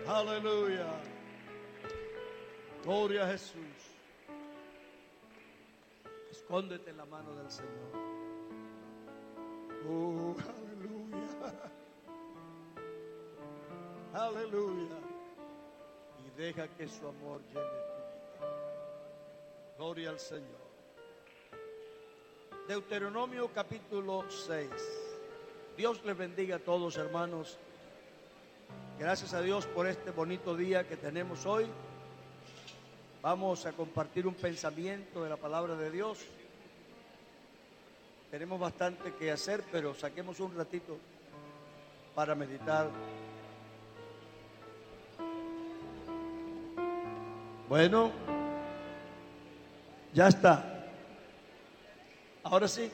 Aleluya. Gloria a Jesús. Escóndete en la mano del Señor. Aleluya. Aleluya. Y deja que su amor llene tu vida. Gloria al Señor. Deuteronomio capítulo 6. Dios les bendiga a todos, hermanos. Gracias a Dios por este bonito día que tenemos hoy. Vamos a compartir un pensamiento de la palabra de Dios. Tenemos bastante que hacer, pero saquemos un ratito para meditar. Bueno, ya está. Ahora sí.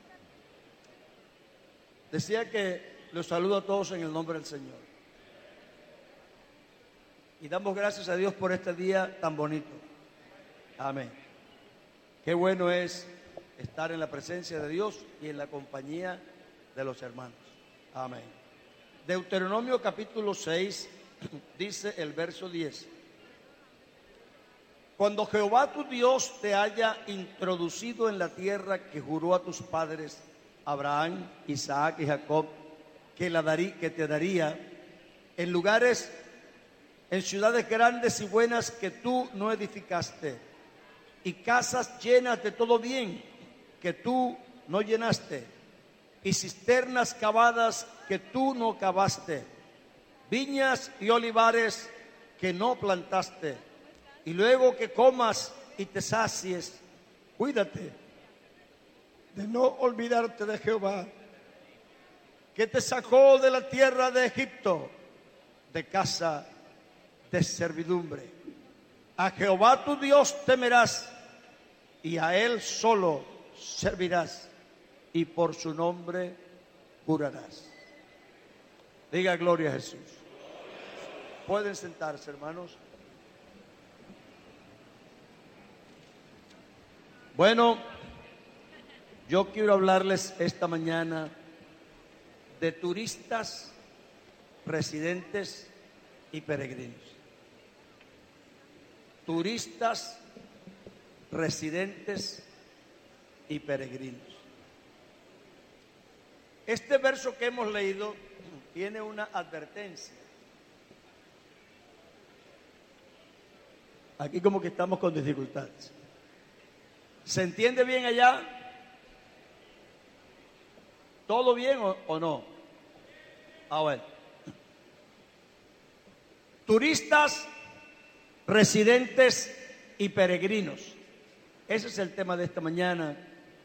Decía que los saludo a todos en el nombre del Señor. Y damos gracias a Dios por este día tan bonito. Amén. Qué bueno es estar en la presencia de Dios y en la compañía de los hermanos. Amén. Deuteronomio capítulo 6 dice el verso 10. Cuando Jehová tu Dios te haya introducido en la tierra que juró a tus padres, Abraham, Isaac y Jacob, que te daría, en lugares, en ciudades grandes y buenas que tú no edificaste, y casas llenas de todo bien que tú no llenaste, y cisternas cavadas que tú no cavaste, viñas y olivares que no plantaste, y luego que comas y te sacies, cuídate de no olvidarte de Jehová, que te sacó de la tierra de Egipto, de casa de servidumbre. A Jehová tu Dios temerás, y a Él solo servirás, y por su nombre jurarás. Diga gloria a Jesús. Pueden sentarse, hermanos. Bueno, yo quiero hablarles esta mañana de turistas, residentes y peregrinos. Turistas, residentes y peregrinos. Este verso que hemos leído tiene una advertencia. Aquí como que estamos con dificultades. ¿Se entiende bien allá? ¿Todo bien o no? Bueno. Turistas, residentes y peregrinos. Ese es el tema de esta mañana.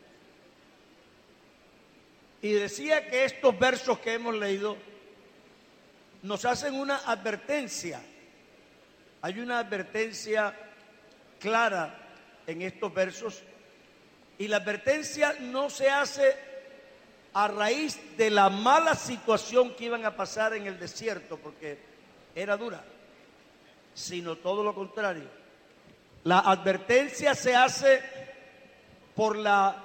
Y decía que estos versos que hemos leído nos hacen una advertencia. Hay una advertencia clara en estos versos. Y la advertencia no se hace a raíz de la mala situación que iban a pasar en el desierto, porque era dura, sino todo lo contrario. La advertencia se hace por la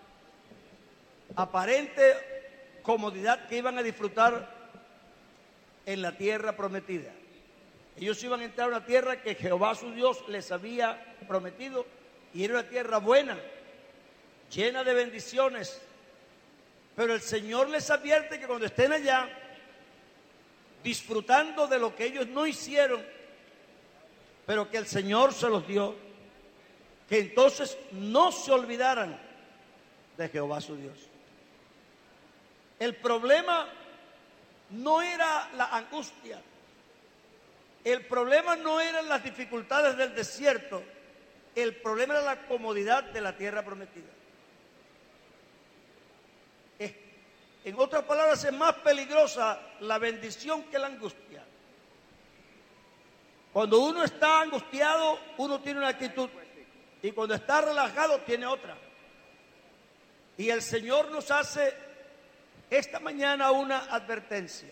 aparente comodidad que iban a disfrutar en la tierra prometida. Ellos iban a entrar a una tierra que Jehová su Dios les había prometido, y era una tierra buena, llena de bendiciones. Pero el Señor les advierte que cuando estén allá, disfrutando de lo que ellos no hicieron, pero que el Señor se los dio, que entonces no se olvidaran de Jehová su Dios. El problema no era la angustia, el problema no eran las dificultades del desierto, el problema era la comodidad de la tierra prometida. En otras palabras, es más peligrosa la bendición que la angustia. Cuando uno está angustiado, uno tiene una actitud, y cuando está relajado tiene otra. Y el Señor nos hace esta mañana una advertencia.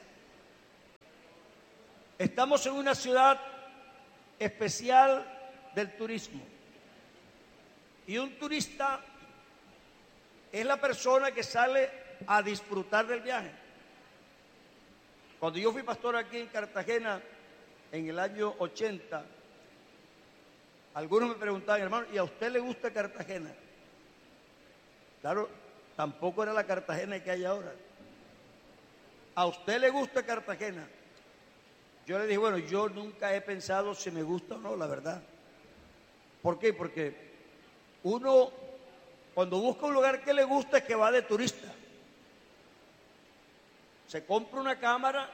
Estamos en una ciudad especial del turismo. Y un turista es la persona que sale a disfrutar del viaje. Cuando yo fui pastor aquí en Cartagena, en el año 80, algunos me preguntaban, hermano, ¿y a usted le gusta Cartagena? Claro, tampoco era la Cartagena que hay ahora. ¿A usted le gusta Cartagena? Yo le dije, bueno, yo nunca he pensado si me gusta o no, la verdad. ¿Por qué? Porque uno, cuando busca un lugar que le gusta, es que va de turista. Se compra una cámara,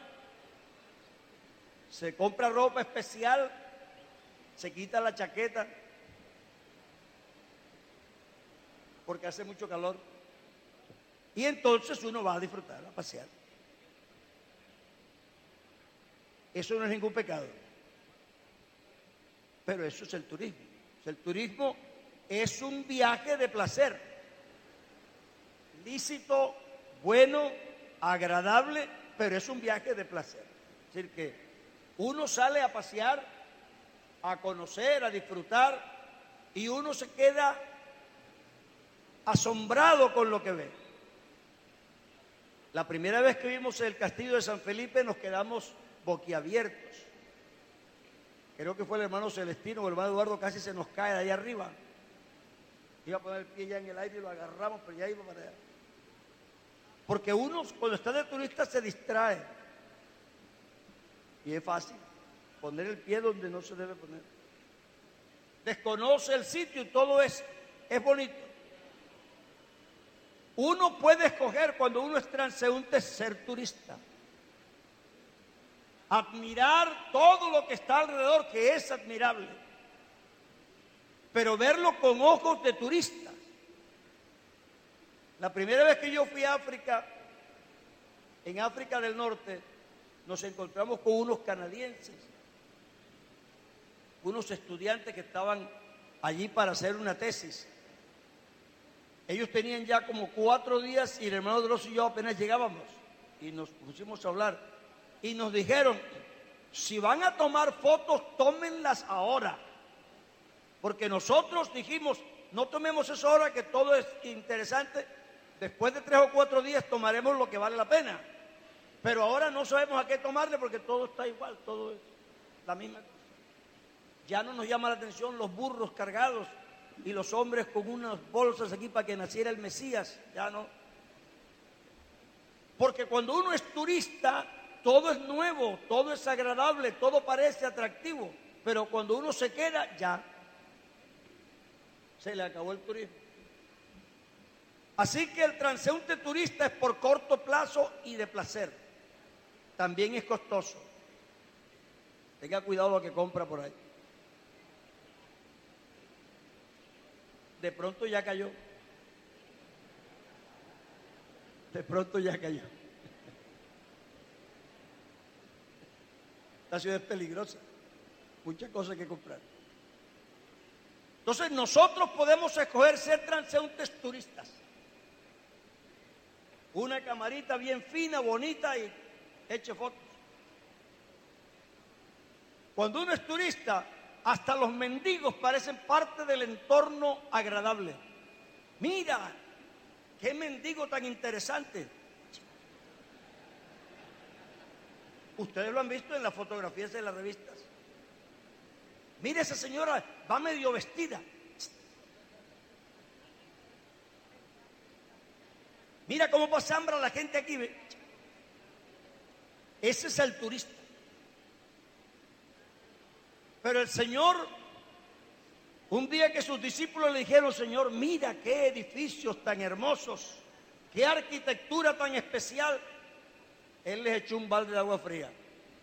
se compra ropa especial, se quita la chaqueta, porque hace mucho calor. Y entonces uno va a disfrutar, a pasear. Eso no es ningún pecado. Pero eso es el turismo. El turismo es un viaje de placer. Lícito, bueno, agradable, pero es un viaje de placer. Es decir, que uno sale a pasear, a conocer, a disfrutar, y uno se queda asombrado con lo que ve. La primera vez que vimos el castillo de San Felipe nos quedamos boquiabiertos. Creo que fue el hermano Celestino o el hermano Eduardo, casi se nos cae de ahí arriba. Iba a poner el pie ya en el aire y lo agarramos, pero ya iba para allá. Porque uno cuando está de turista se distrae. Y es fácil poner el pie donde no se debe poner. Desconoce el sitio y todo es bonito. Uno puede escoger cuando uno es transeúnte ser turista. Admirar todo lo que está alrededor, que es admirable. Pero verlo con ojos de turista. La primera vez que yo fui a África, en África del Norte, nos encontramos con unos canadienses, unos estudiantes que estaban allí para hacer una tesis. Ellos tenían ya como 4 días y el hermano Dross y yo apenas llegábamos y nos pusimos a hablar y nos dijeron, si van a tomar fotos, tómenlas ahora, porque nosotros dijimos, no tomemos eso ahora que todo es interesante, después de 3 o 4 días tomaremos lo que vale la pena, pero ahora no sabemos a qué tomarle porque todo está igual, todo es la misma cosa. Ya no nos llama la atención los burros cargados y los hombres con unas bolsas aquí para que naciera el Mesías, ya no. Porque cuando uno es turista, todo es nuevo, todo es agradable, todo parece atractivo, pero cuando uno se queda, ya se le acabó el turismo. Así que el transeúnte turista es por corto plazo y de placer. También es costoso. Tenga cuidado lo que compra por ahí. De pronto ya cayó. De pronto ya cayó. La ciudad es peligrosa. Muchas cosas que comprar. Entonces nosotros podemos escoger ser transeúntes turistas. Una camarita bien fina, bonita y eche fotos. Cuando uno es turista, hasta los mendigos parecen parte del entorno agradable. Mira, qué mendigo tan interesante. Ustedes lo han visto en las fotografías de las revistas. Mira, esa señora va medio vestida. Mira cómo pasa hambre la gente aquí. Ese es el turista. Pero el Señor, un día que sus discípulos le dijeron, Señor, mira qué edificios tan hermosos, qué arquitectura tan especial, Él les echó un balde de agua fría.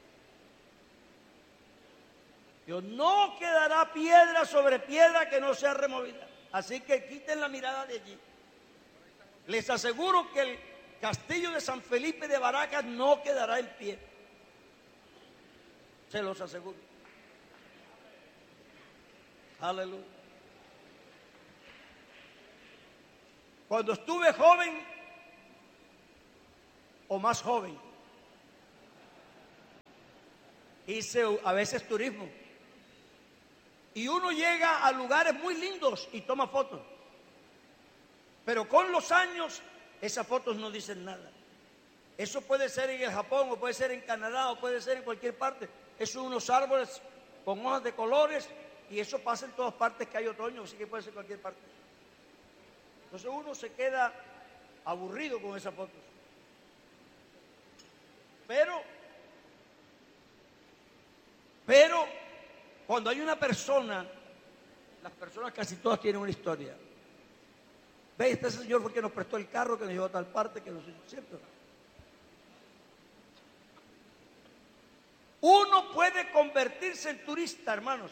Dios, no quedará piedra sobre piedra que no sea removida. Así que quiten la mirada de allí. Les aseguro que el castillo de San Felipe de Baracas no quedará en pie. Se los aseguro. Aleluya. Cuando estuve joven o más joven, hice a veces turismo. Y uno llega a lugares muy lindos y toma fotos. Pero con los años, esas fotos no dicen nada. Eso puede ser en el Japón, o puede ser en Canadá, o puede ser en cualquier parte. Eso son unos árboles con hojas de colores, y eso pasa en todas partes que hay otoño, así que puede ser en cualquier parte. Entonces uno se queda aburrido con esas fotos. Pero cuando hay una persona, las personas casi todas tienen una historia. ¿Ve? Este señor fue que nos prestó el carro, que nos llevó a tal parte, que nos hizo, ¿cierto? Uno puede convertirse en turista, hermanos,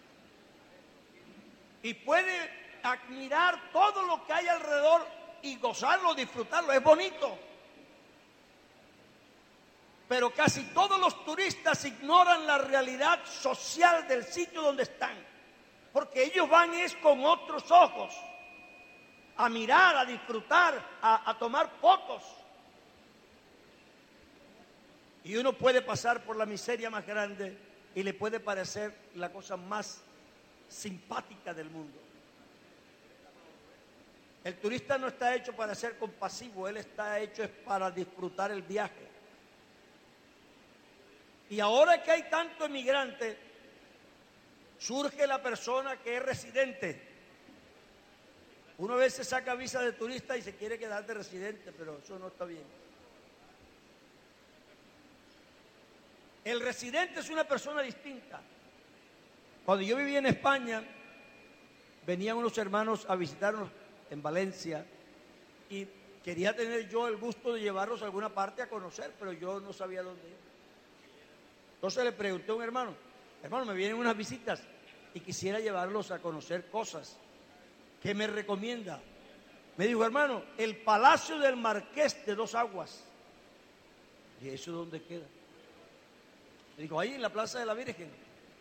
y puede admirar todo lo que hay alrededor y gozarlo, disfrutarlo, es bonito. Pero casi todos los turistas ignoran la realidad social del sitio donde están, porque ellos van es con otros ojos a mirar, a disfrutar, a tomar fotos. Y uno puede pasar por la miseria más grande y le puede parecer la cosa más simpática del mundo. El turista no está hecho para ser compasivo, él está hecho es para disfrutar el viaje. Y ahora que hay tanto emigrante, surge la persona que es residente. Uno a veces saca visa de turista y se quiere quedar de residente, pero eso no está bien. El residente es una persona distinta. Cuando yo vivía en España, venían unos hermanos a visitarnos en Valencia y quería tener yo el gusto de llevarlos a alguna parte a conocer, pero yo no sabía dónde ir. Entonces le pregunté a un hermano, me vienen unas visitas y quisiera llevarlos a conocer cosas. ¿Qué me recomienda? Me dijo, hermano, el Palacio del Marqués de Dos Aguas. ¿Y eso dónde queda? Me dijo, ahí en la Plaza de la Virgen.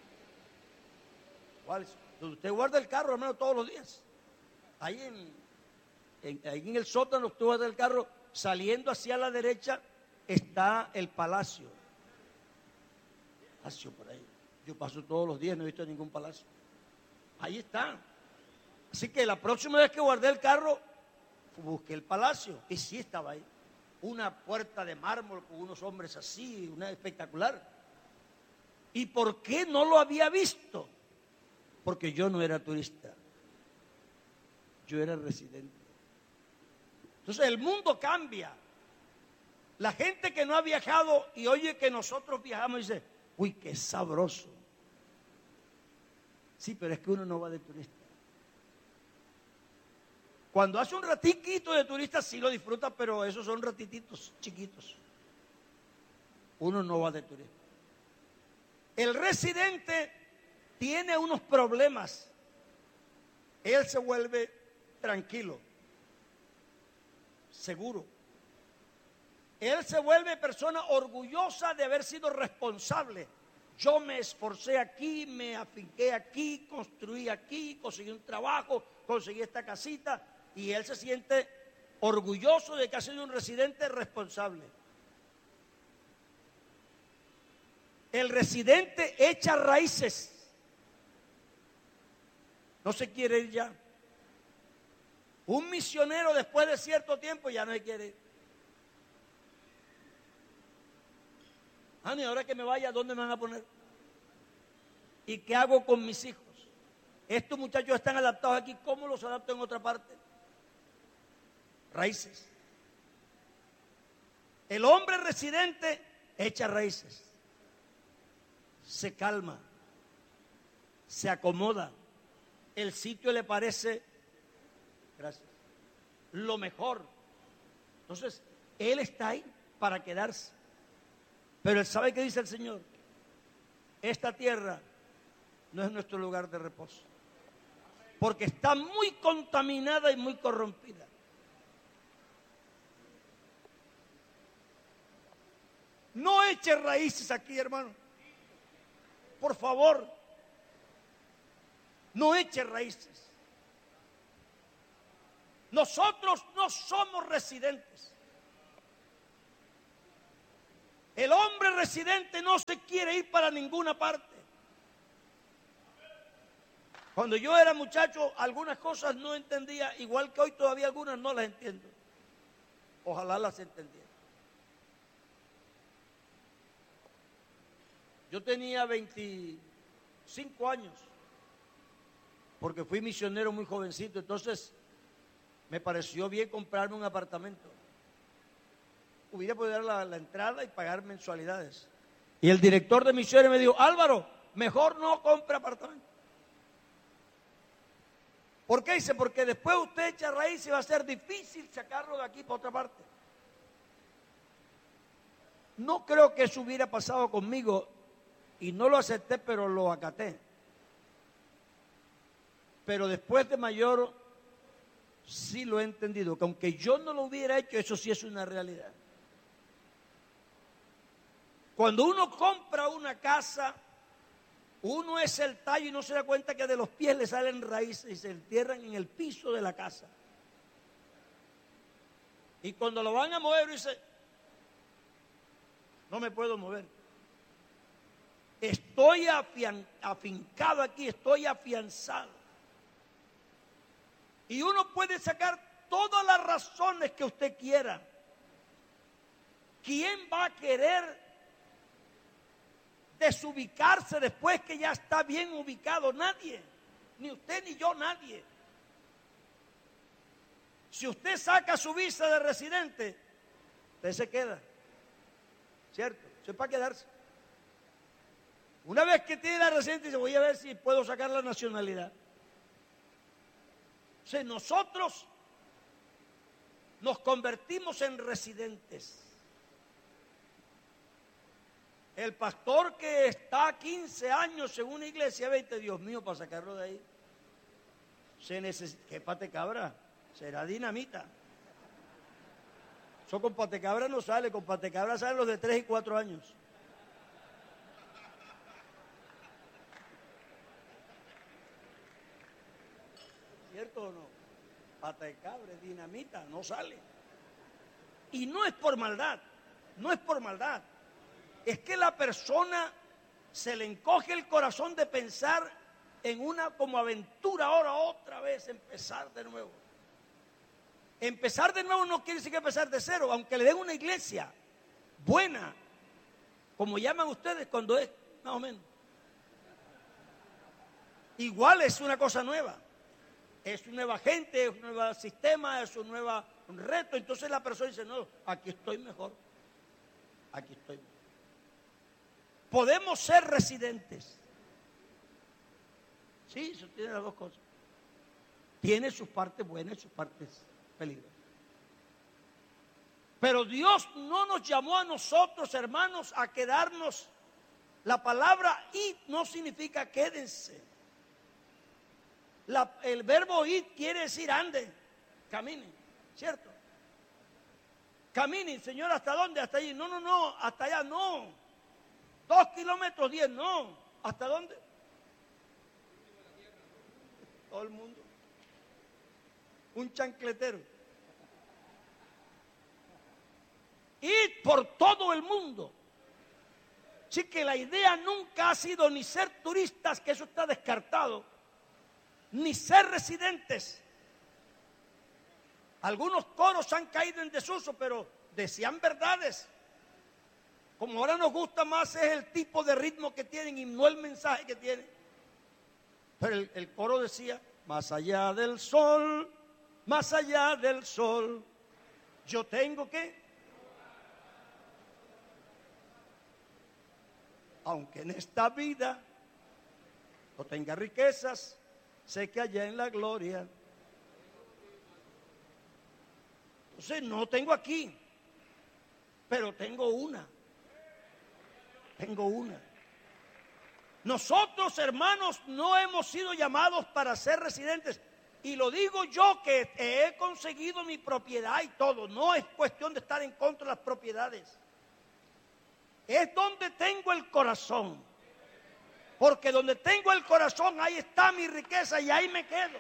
¿Cuál es? Donde usted guarda el carro, hermano, todos los días. Ahí ahí en el sótano, usted guarda el carro, saliendo hacia la derecha está el palacio. Palacio por ahí. Yo paso todos los días, no he visto ningún palacio. Ahí está. Así que la próxima vez que guardé el carro, busqué el palacio y sí estaba ahí. Una puerta de mármol con unos hombres así, una espectacular. ¿Y por qué no lo había visto? Porque yo no era turista, yo era residente. Entonces el mundo cambia. La gente que no ha viajado y oye que nosotros viajamos dice, uy, qué sabroso. Sí, pero es que uno no va de turista. Cuando hace un ratiquito de turista sí lo disfruta, pero esos son ratititos chiquitos. Uno no va de turista. El residente tiene unos problemas. Él se vuelve tranquilo, seguro. Él se vuelve persona orgullosa de haber sido responsable. Yo me esforcé aquí, me afinqué aquí, construí aquí, conseguí un trabajo, conseguí esta casita, y él se siente orgulloso de que ha sido un residente responsable. El residente echa raíces. No se quiere ir ya. Un misionero después de cierto tiempo ya no se quiere ir. Y ahora que me vaya, ¿dónde me van a poner? ¿Y qué hago con mis hijos? Estos muchachos están adaptados aquí, ¿cómo los adapto en otra parte? Raíces. El hombre residente echa raíces. Se calma, se acomoda, el sitio le parece, gracias, lo mejor. Entonces, él está ahí para quedarse. Pero él sabe qué dice el Señor. Esta tierra no es nuestro lugar de reposo, porque está muy contaminada y muy corrompida. No eche raíces aquí, hermano. Por favor, no eche raíces. Nosotros no somos residentes. El hombre residente no se quiere ir para ninguna parte. Cuando yo era muchacho, algunas cosas no entendía, igual que hoy todavía algunas no las entiendo. Ojalá las entendiera. Yo tenía 25 años, porque fui misionero muy jovencito, entonces me pareció bien comprarme un apartamento. Hubiera podido dar la entrada y pagar mensualidades. Y el director de misiones me dijo: Álvaro, mejor no compre apartamento. ¿Por qué? Dice, porque después usted echa raíz y va a ser difícil sacarlo de aquí para otra parte. No creo que eso hubiera pasado conmigo y no lo acepté, pero lo acaté. Pero después de mayor sí lo he entendido, que aunque yo no lo hubiera hecho, eso sí es una realidad. Cuando uno compra una casa, uno es el tallo y no se da cuenta que de los pies le salen raíces y se entierran en el piso de la casa. Y cuando lo van a mover, dice: no me puedo mover. Estoy afincado aquí, estoy afianzado. Y uno puede sacar todas las razones que usted quiera. ¿Quién va a querer desubicarse después que ya está bien ubicado? Nadie, ni usted ni yo, nadie. Si usted saca su visa de residente, usted se queda, ¿cierto? Eso es para quedarse. Una vez que tiene la residencia, dice: voy a ver si puedo sacar la nacionalidad. O sea, nosotros nos convertimos en residentes. El pastor que está 15 años en una iglesia, 20, Dios mío, para sacarlo de ahí, se necesita. ¿Qué patecabra? Será dinamita. Eso con patecabra no sale, con patecabra salen los de 3 y 4 años. ¿Cierto o no? Patecabra, dinamita, no sale. Y no es por maldad, no es por maldad. Es que la persona se le encoge el corazón de pensar en una como aventura, ahora otra vez empezar de nuevo. Empezar de nuevo no quiere decir que empezar de cero, aunque le den una iglesia buena, como llaman ustedes cuando es más o menos. Igual es una cosa nueva. Es una nueva gente, es un nuevo sistema, es un nuevo reto. Entonces la persona dice: no, aquí estoy mejor. Aquí estoy mejor. Podemos ser residentes. Sí, eso tiene las dos cosas. Tiene sus partes buenas y sus partes peligrosas. Pero Dios no nos llamó a nosotros, hermanos, a quedarnos. La palabra id no significa quédense. El verbo id quiere decir ande, camine, ¿cierto? Camine, Señor, ¿hasta dónde? Hasta allí. No, hasta allá no. 2 kilómetros 10, no. ¿Hasta dónde? Todo el mundo. Un chancletero. Ir por todo el mundo. Así que la idea nunca ha sido ni ser turistas, que eso está descartado, ni ser residentes. Algunos coros han caído en desuso, pero decían verdades. Como ahora nos gusta más es el tipo de ritmo que tienen y no el mensaje que tienen. Pero el coro decía: más allá del sol, yo tengo que. Aunque en esta vida no tenga riquezas, sé que allá en la gloria. Entonces no tengo aquí, pero tengo una. Tengo una. Nosotros, hermanos, no hemos sido llamados para ser residentes. Y lo digo yo, que he conseguido mi propiedad y todo. No es cuestión de estar en contra de las propiedades. Es donde tengo el corazón. Porque donde tengo el corazón, ahí está mi riqueza y ahí me quedo.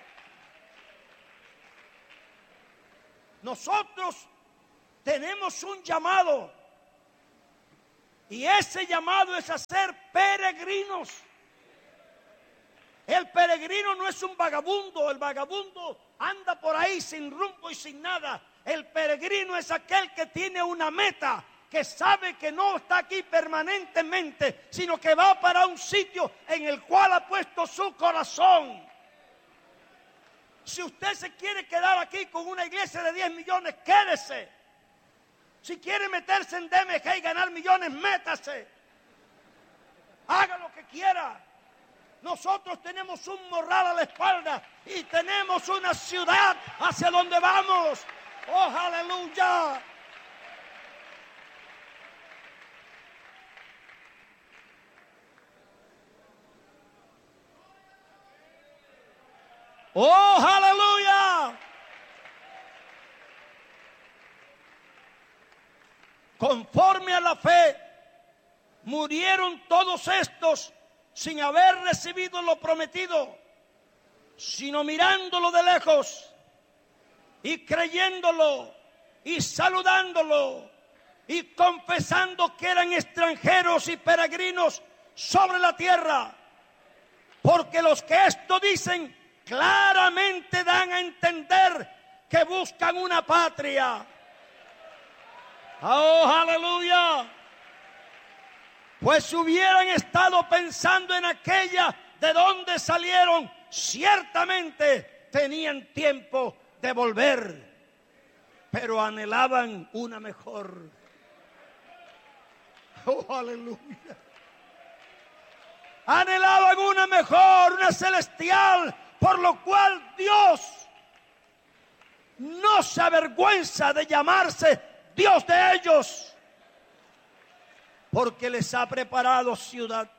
Nosotros tenemos un llamado. Y ese llamado es a ser peregrinos. El peregrino no es un vagabundo. El vagabundo anda por ahí sin rumbo y sin nada. El peregrino es aquel que tiene una meta que sabe que no está aquí permanentemente, sino que va para un sitio en el cual ha puesto su corazón. Si usted se quiere quedar aquí con una iglesia de 10 millones, quédese. Si quiere meterse en DMG y ganar millones, métase. Haga lo que quiera. Nosotros tenemos un morral a la espalda y tenemos una ciudad hacia donde vamos. ¡Oh, aleluya! ¡Oh, aleluya! Conforme a la fe, murieron todos estos sin haber recibido lo prometido, sino mirándolo de lejos y creyéndolo y saludándolo y confesando que eran extranjeros y peregrinos sobre la tierra. Porque los que esto dicen claramente dan a entender que buscan una patria. ¡Oh, aleluya! Pues si hubieran estado pensando en aquella de donde salieron, ciertamente tenían tiempo de volver, pero anhelaban una mejor. ¡Oh, aleluya! Anhelaban una mejor, una celestial, por lo cual Dios no se avergüenza de llamarse Dios de ellos, porque les ha preparado ciudad.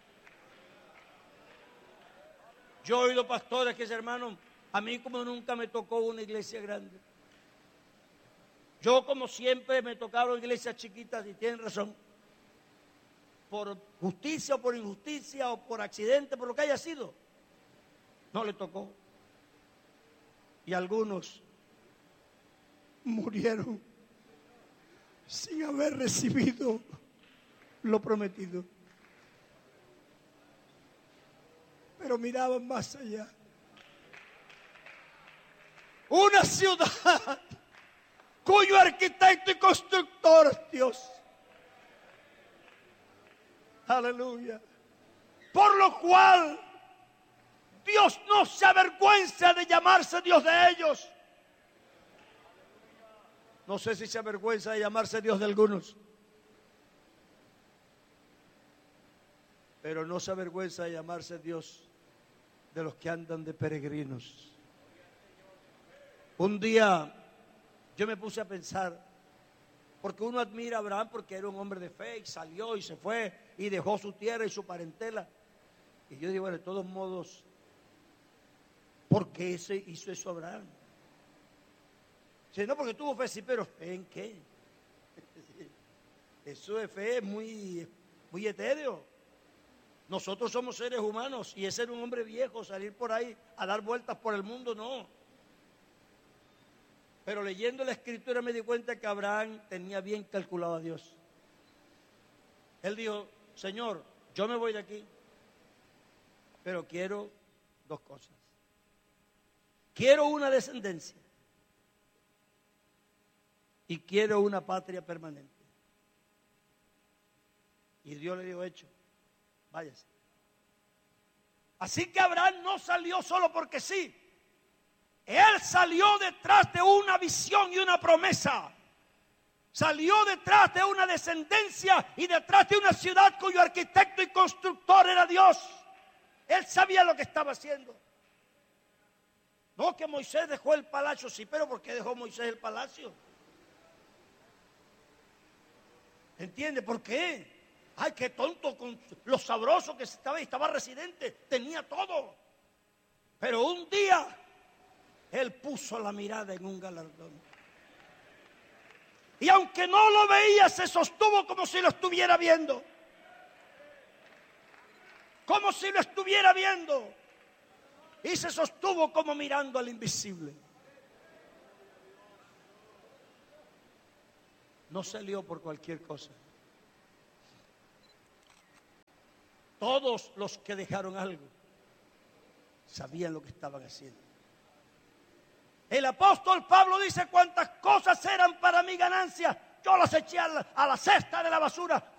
Yo he oído pastores que dicen, hermano, a mí como nunca me tocó una iglesia grande. Yo como siempre me tocaron iglesias chiquitas, y tienen razón. Por justicia o por injusticia o por accidente, por lo que haya sido, no le tocó. Y algunos murieron sin haber recibido lo prometido. Pero miraban más allá. Una ciudad cuyo arquitecto y constructor es Dios. Aleluya. Por lo cual Dios no se avergüenza de llamarse Dios de ellos. No sé si se avergüenza de llamarse Dios de algunos, pero no se avergüenza de llamarse Dios de los que andan de peregrinos. Un día yo me puse a pensar, porque uno admira a Abraham porque era un hombre de fe y salió y se fue y dejó su tierra y su parentela. Y yo digo, bueno, de todos modos, ¿por qué hizo eso Abraham? Si no, porque tuvo fe, sí, pero ¿fe en qué? Eso de fe es muy etéreo. Nosotros somos seres humanos y ese era un hombre viejo, salir por ahí a dar vueltas por el mundo, no. Pero leyendo la escritura me di cuenta que Abraham tenía bien calculado a Dios. Él dijo, Señor, yo me voy de aquí, pero quiero dos cosas. Quiero una descendencia y quiero una patria permanente. Y Dios le dijo, hecho, váyase. Así que Abraham no salió solo porque sí. Él salió detrás de una visión y una promesa. Salió detrás de una descendencia y detrás de una ciudad cuyo arquitecto y constructor era Dios. Él sabía lo que estaba haciendo. No que Moisés dejó el palacio, sí, pero ¿por qué dejó Moisés el palacio? ¿Entiende? ¿Por qué? Ay, qué tonto con lo sabroso que estaba residente, tenía todo. Pero un día él puso la mirada en un galardón. Y aunque no lo veía, se sostuvo como si lo estuviera viendo. Como si lo estuviera viendo. Y se sostuvo como mirando al invisible. No salió por cualquier cosa. Todos los que dejaron algo sabían lo que estaban haciendo. El apóstol Pablo dice, cuántas cosas eran para mi ganancia, yo las eché a la cesta de la basura